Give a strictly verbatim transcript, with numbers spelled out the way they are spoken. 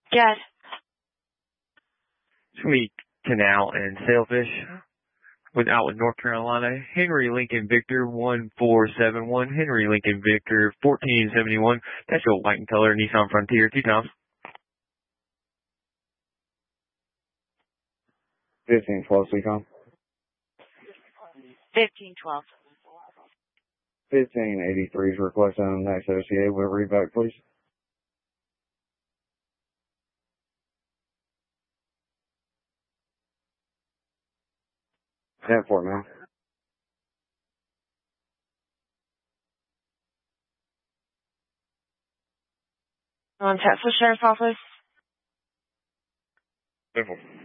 Yes. It's going to be Canal and Sailfish with out with North Carolina. Henry Lincoln Victor one four seven one. Henry Lincoln Victor fourteen seventy-one. That's your white and color Nissan Frontier. Two times. fifteen twelve, Seacom. fifteen twelve. fifteen eighty-three is requesting on the next O C A. Will read back, please. ten four, man. On Texas Sheriff's Office. ten four.